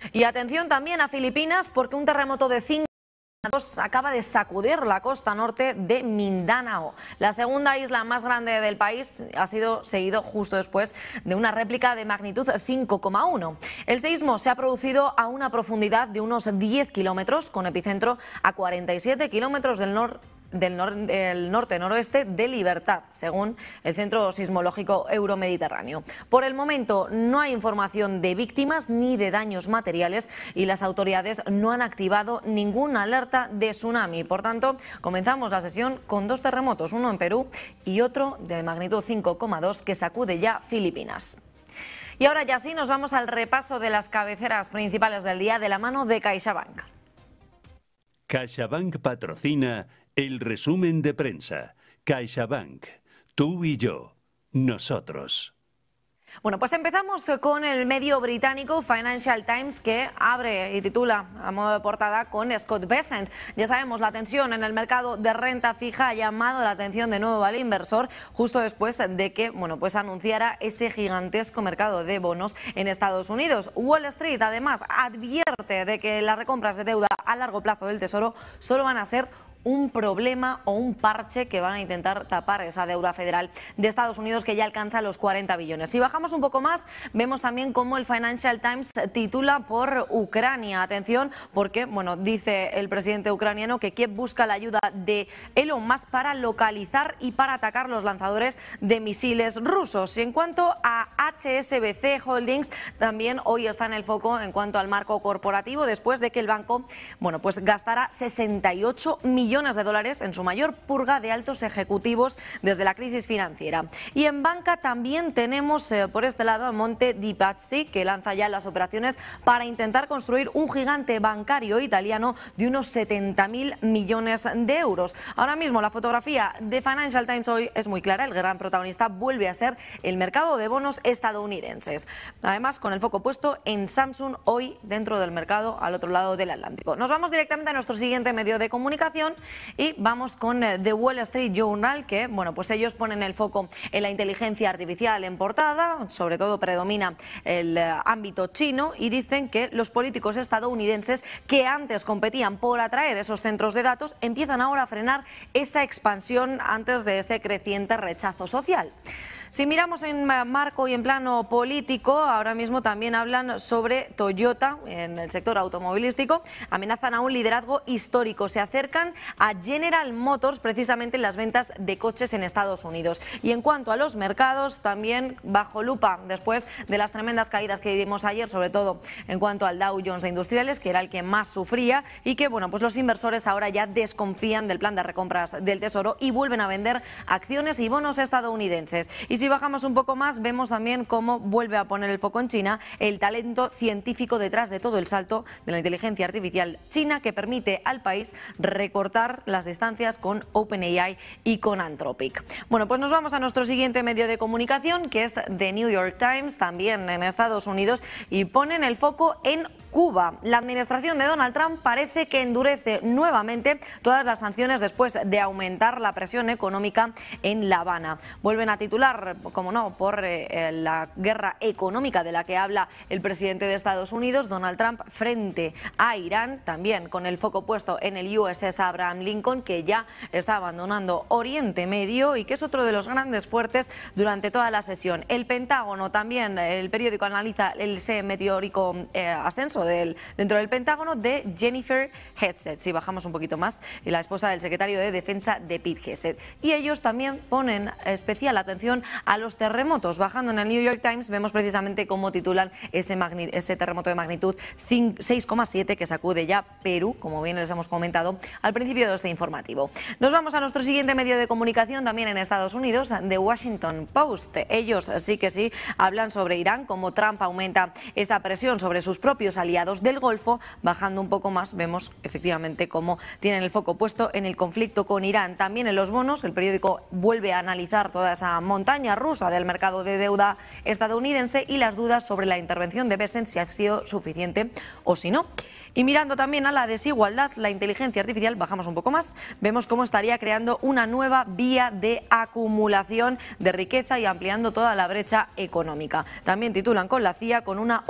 Y atención también a Filipinas, porque un terremoto de 5 acaba de sacudir la costa norte de Mindanao. La segunda isla más grande del país ha sido seguido justo después de una réplica de magnitud 5,1. El seísmo se ha producido a una profundidad de unos 10 kilómetros, con epicentro a 47 kilómetros del norte-noroeste de Libertad, según el Centro Sismológico Euromediterráneo. Por el momento no hay información de víctimas ni de daños materiales y las autoridades no han activado ninguna alerta de tsunami. Por tanto, comenzamos la sesión con dos terremotos, uno en Perú y otro de magnitud 5,2 que sacude ya Filipinas. Y ahora ya sí, nos vamos al repaso de las cabeceras principales del día de la mano de CaixaBank. CaixaBank patrocina el resumen de prensa. CaixaBank, tú y yo, nosotros. Bueno, pues empezamos con el medio británico Financial Times, que abre y titula a modo de portada con Scott Bessent. Ya sabemos, la tensión en el mercado de renta fija ha llamado la atención de nuevo al inversor justo después de que pues anunciara ese gigantesco mercado de bonos en Estados Unidos. Wall Street además advierte de que las recompras de deuda a largo plazo del Tesoro solo van a ser un problema o un parche que van a intentar tapar esa deuda federal de Estados Unidos que ya alcanza los 40 billones. Si bajamos un poco más, vemos también cómo el Financial Times titula por Ucrania. Atención, porque dice el presidente ucraniano que Kiev busca la ayuda de Elon Musk para localizar y para atacar los lanzadores de misiles rusos. Y en cuanto a HSBC Holdings, también hoy está en el foco en cuanto al marco corporativo, después de que el banco pues gastara 68 millones de dólares en su mayor purga de altos ejecutivos desde la crisis financiera. Y en banca también tenemos por este lado a Monte dei Paschi, que lanza ya las operaciones para intentar construir un gigante bancario italiano de unos 70.000 millones de euros. Ahora mismo la fotografía de Financial Times hoy es muy clara, el gran protagonista vuelve a ser el mercado de bonos estadounidenses. Además, con el foco puesto en Samsung hoy dentro del mercado al otro lado del Atlántico. Nos vamos directamente a nuestro siguiente medio de comunicación y vamos con The Wall Street Journal, que pues ellos ponen el foco en la inteligencia artificial en portada, sobre todo predomina el ámbito chino, y dicen que los políticos estadounidenses que antes competían por atraer esos centros de datos empiezan ahora a frenar esa expansión antes de ese creciente rechazo social. Si miramos en marco y en plano político, ahora mismo también hablan sobre Toyota en el sector automovilístico. Amenazan a un liderazgo histórico. Se acercan a General Motors precisamente en las ventas de coches en Estados Unidos. Y en cuanto a los mercados, también bajo lupa después de las tremendas caídas que vivimos ayer, sobre todo en cuanto al Dow Jones de Industriales, que era el que más sufría, y que pues los inversores ahora ya desconfían del plan de recompras del Tesoro y vuelven a vender acciones y bonos estadounidenses. Y si bajamos un poco más, vemos también cómo vuelve a poner el foco en China el talento científico detrás de todo el salto de la inteligencia artificial china que permite al país recortar las distancias con OpenAI y con Anthropic. Bueno, pues nos vamos a nuestro siguiente medio de comunicación, que es The New York Times, también en Estados Unidos, y ponen el foco en Cuba. La administración de Donald Trump parece que endurece nuevamente todas las sanciones después de aumentar la presión económica en La Habana. Vuelven a titular, como no, por la guerra económica de la que habla el presidente de Estados Unidos, Donald Trump, frente a Irán, también con el foco puesto en el USS Abraham Lincoln, que ya está abandonando Oriente Medio y que es otro de los grandes fuertes durante toda la sesión. El Pentágono también, el periódico analiza ese meteórico ascenso dentro del Pentágono de Jennifer Hegseth, si bajamos un poquito más, la esposa del secretario de Defensa de Pete Hegseth. Y ellos también ponen especial atención a los terremotos. Bajando en el New York Times vemos precisamente cómo titulan ese terremoto de magnitud 6,7 que sacude ya Perú, como bien les hemos comentado al principio de este informativo. Nos vamos a nuestro siguiente medio de comunicación, también en Estados Unidos, The Washington Post. Ellos sí que sí hablan sobre Irán, cómo Trump aumenta esa presión sobre sus propios aliados del Golfo. Bajando un poco más vemos efectivamente cómo tienen el foco puesto en el conflicto con Irán. También en los bonos, el periódico vuelve a analizar toda esa montaña rusa del mercado de deuda estadounidense y las dudas sobre la intervención de Bessent, si ha sido suficiente o si no. Y mirando también a la desigualdad, la inteligencia artificial, bajamos un poco más, vemos cómo estaría creando una nueva vía de acumulación de riqueza y ampliando toda la brecha económica. También titulan con la CIA con una